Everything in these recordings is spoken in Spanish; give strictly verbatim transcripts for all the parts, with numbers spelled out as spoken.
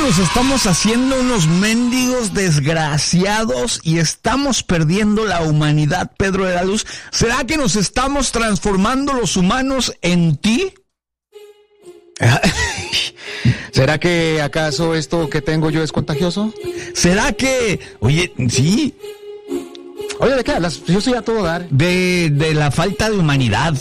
nos estamos haciendo unos mendigos desgraciados y estamos perdiendo la humanidad, Pedro de la Luz? ¿Será que nos estamos transformando los humanos en ti? ¿Será que acaso esto que tengo yo es contagioso? ¿Será que, oye, sí? Oye, ¿de qué hablas? Yo soy a todo dar. De, de la falta de humanidad.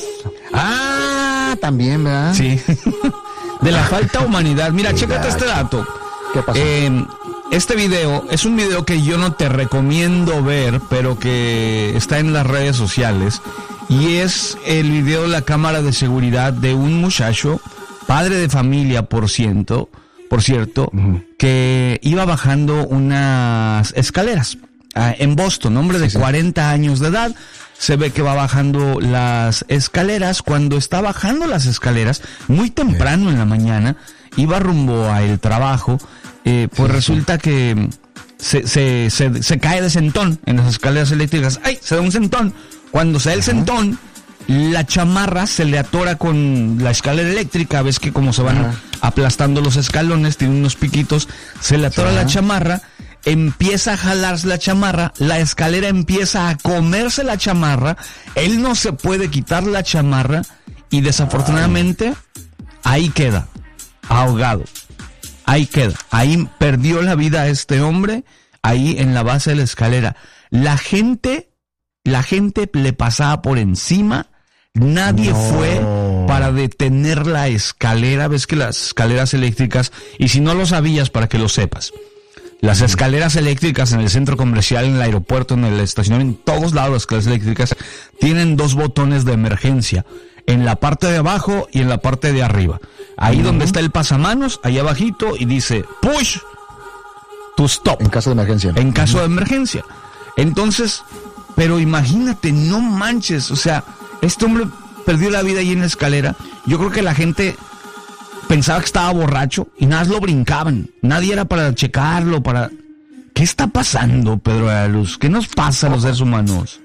Ah, también, ¿verdad? Sí. De la falta de humanidad. Mira, chécate este dato. ¿Qué pasó? Eh, este video es un video que yo no te recomiendo ver, pero que está en las redes sociales. Y es el video de la cámara de seguridad de un muchacho, padre de familia, por ciento, por cierto, uh-huh. que iba bajando unas escaleras uh, en Boston, hombre sí, de sí. cuarenta años de edad. Se ve que va bajando las escaleras. Cuando está bajando las escaleras, muy temprano sí. en la mañana, iba rumbo al trabajo, eh, pues sí, resulta sí. que se, se, se, se cae de sentón en las escaleras eléctricas. ¡Ay! Se da un sentón. Cuando se da el sentón, la chamarra se le atora con la escalera eléctrica. Ves que como se van Ajá. aplastando los escalones, tiene unos piquitos, se le atora Ajá. la chamarra. Empieza a jalarse la chamarra, la escalera empieza a comerse la chamarra, él no se puede quitar la chamarra y desafortunadamente ahí queda, ahogado, ahí queda, ahí perdió la vida este hombre, ahí en la base de la escalera. La gente, la gente le pasaba por encima, nadie no. fue para detener la escalera. Ves que las escaleras eléctricas, y si no lo sabías, para que lo sepas, las escaleras eléctricas en el centro comercial, en el aeropuerto, en el estacionamiento, en todos lados las escaleras eléctricas tienen dos botones de emergencia, en la parte de abajo y en la parte de arriba. Ahí uh-huh. donde está el pasamanos, ahí abajito, y dice push to stop. En caso de emergencia. En caso uh-huh. de emergencia. Entonces, pero imagínate, no manches, o sea, este hombre perdió la vida ahí en la escalera. Yo creo que la gente pensaba que estaba borracho y nada más lo brincaban. Nadie era para checarlo, para... ¿Qué está pasando, Pedro de la Luz? ¿Qué nos pasa a los seres humanos?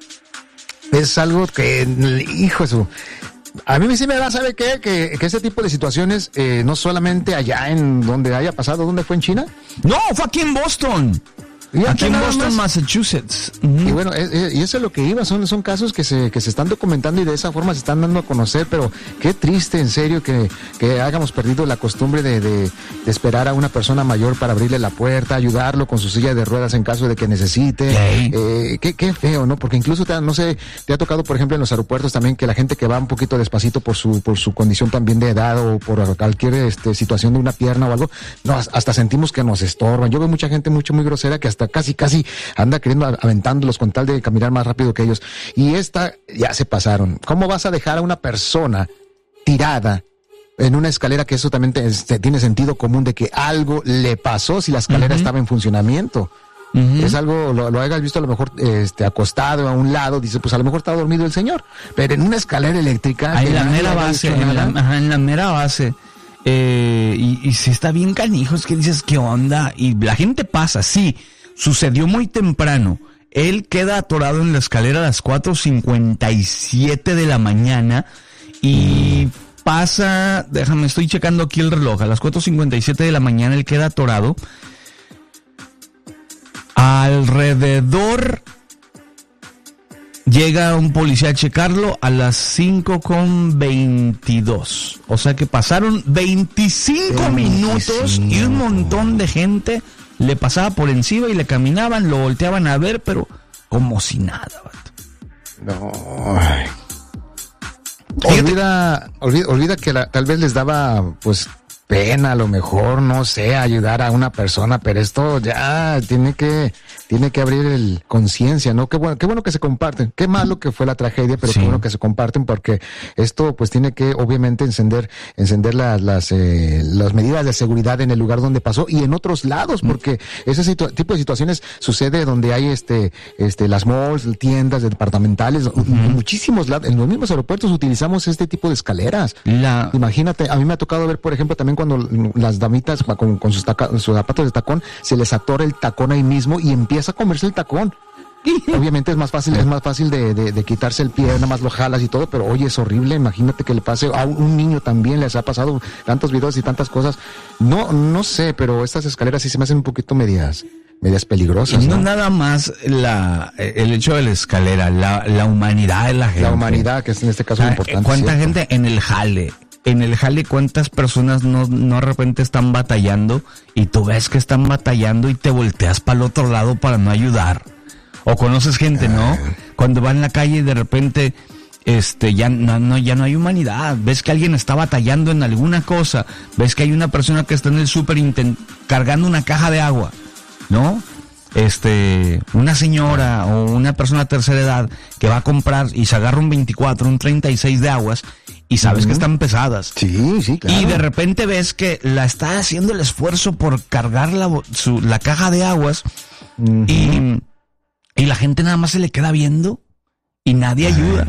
Es algo que, hijo de su... A mí sí me da, ¿sabe qué? Que, que este tipo de situaciones, eh, no solamente allá en donde haya pasado, ¿dónde fue? ¿En China? No, fue aquí en Boston. Y aquí en Boston, más. Massachusetts. Uh-huh. Y bueno, es, es, y eso es lo que iba, son, son casos que se, que se están documentando y de esa forma se están dando a conocer, pero qué triste, en serio, que, que hayamos perdido la costumbre de, de, de esperar a una persona mayor para abrirle la puerta, ayudarlo con su silla de ruedas en caso de que necesite. Okay. Eh, qué, qué feo, ¿no? Porque incluso, te, no sé, te ha tocado, por ejemplo, en los aeropuertos también, que la gente que va un poquito despacito por su, por su condición también de edad o por cualquier este, situación de una pierna o algo, no, hasta sentimos que nos estorban. Yo veo mucha gente mucho, muy grosera que hasta casi, casi anda queriendo aventándolos con tal de caminar más rápido que ellos. Y esta ya se pasaron. ¿Cómo vas a dejar a una persona tirada en una escalera, que eso también te, te, tiene sentido común de que algo le pasó si la escalera uh-huh. estaba en funcionamiento? Uh-huh. Es algo, lo, lo hayas visto a lo mejor este, acostado a un lado, dice, pues a lo mejor está dormido el señor. Pero en una escalera eléctrica... Ahí en la mera base, en la, ajá, en la mera base. Eh, y, y si está bien canijo, es que dices, ¿qué onda? Y la gente pasa, sí. Sucedió muy temprano. Él queda atorado en la escalera a las cuatro cincuenta y siete de la mañana y pasa, déjame, estoy checando aquí el reloj, a las cuatro cincuenta y siete de la mañana él queda atorado. Alrededor llega un policía a checarlo a las cinco con veintidós. O sea que pasaron veinticinco minutos y un montón de gente le pasaba por encima y le caminaban, lo volteaban a ver, pero como si nada, vato. No. Ay. Olvida, olvida, olvida que la, tal vez les daba, pues, pena, a lo mejor, no sé, ayudar a una persona, pero esto ya tiene que, tiene que abrir el conciencia, ¿no? Qué bueno, qué bueno que se comparten, qué malo que fue la tragedia, pero sí. Qué bueno que se comparten, porque esto pues tiene que obviamente encender, encender las, las, eh, las medidas de seguridad en el lugar donde pasó y en otros lados, porque ese situ- tipo de situaciones sucede donde hay este, este, las malls, tiendas departamentales, uh-huh. En muchísimos lados, en los mismos aeropuertos utilizamos este tipo de escaleras. La... Imagínate, a mí me ha tocado ver, por ejemplo, también cuando las damitas con, con sus, taca, sus zapatos de tacón, se les atora el tacón ahí mismo y empieza a comerse el tacón. obviamente es más fácil, es más fácil de, de, de quitarse el pie, nada más lo jalas y todo, pero oye, es horrible, imagínate que le pase a un, un niño también, les ha pasado tantos videos y tantas cosas. No, no sé, pero estas escaleras sí se me hacen un poquito medias, medias peligrosas. Y no, ¿no? nada más la, el hecho de la escalera, la, la humanidad de la gente. La humanidad, que es en este caso O sea, muy importante. ¿cuánta ¿cierto? gente en el jale? En el jale, ¿cuántas personas no, no de repente están batallando y tú ves que están batallando y te volteas para el otro lado para no ayudar? O conoces gente, ¿no? Cuando va en la calle y de repente este ya no, no ya no hay humanidad. Ves que alguien está batallando en alguna cosa, ves que hay una persona que está en el súper intent- cargando una caja de agua, ¿no? Este, una señora o una persona de tercera edad que va a comprar y se agarra un veinticuatro, un treinta y seis de aguas y sabes uh-huh. que están pesadas. Sí, sí, claro. Y de repente ves que la está haciendo el esfuerzo por cargar la, su, la caja de aguas uh-huh. y, y la gente nada más se le queda viendo y nadie Ay. ayuda.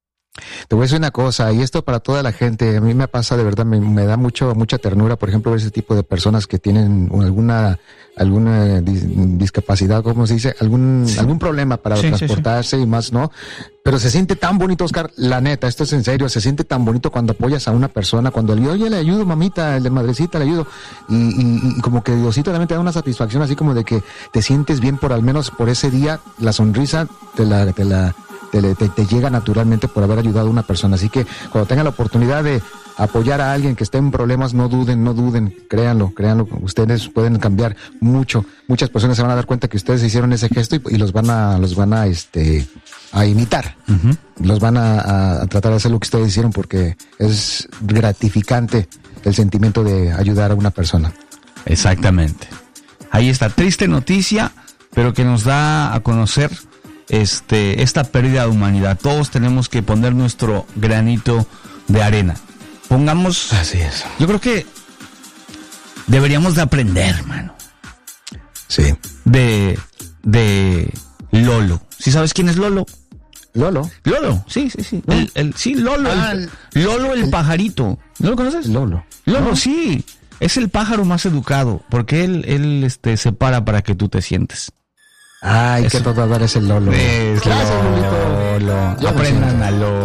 Te voy a decir una cosa, y esto para toda la gente, a mí me pasa de verdad, me, me da mucho mucha ternura, por ejemplo, ver ese tipo de personas que tienen alguna alguna dis, discapacidad, ¿cómo se dice? Algún sí. algún problema para sí, transportarse sí, sí. y más, ¿no? Pero se siente tan bonito, Oscar, la neta, esto es en serio, se siente tan bonito cuando apoyas a una persona, cuando le oye, le ayudo, mamita, el de madrecita, le ayudo, y, y, y como que Diosito también te da una satisfacción, así como de que te sientes bien por al menos por ese día, la sonrisa te la... Te la Te, te, te llega naturalmente por haber ayudado a una persona. Así que cuando tengan la oportunidad de apoyar a alguien que esté en problemas, no duden, no duden, créanlo, créanlo, ustedes pueden cambiar mucho. Muchas personas se van a dar cuenta que ustedes hicieron ese gesto y, y los van a, los van a, este, a imitar. Uh-huh. Los van a, a tratar de hacer lo que ustedes hicieron porque es gratificante el sentimiento de ayudar a una persona. Exactamente. Ahí está, triste noticia, pero que nos da a conocer Este, esta pérdida de humanidad. Todos tenemos que poner nuestro granito de arena. Pongamos. Así es. Yo creo que deberíamos de aprender, hermano. Sí. De, de Lolo. ¿Sí sabes quién es Lolo? Lolo. Lolo, sí, sí, sí. ¿No? El, el, sí, Lolo. Ah, el, Lolo el, el pajarito. ¿No lo conoces? Lolo. Lolo, ¿no? Sí. Es el pájaro más educado. Porque él, él este, se para para que tú te sientes. Ay, eso. Qué todo dar es el Lolo. Es Gracias, Lolo. Lolo. Aprendan a Lolo.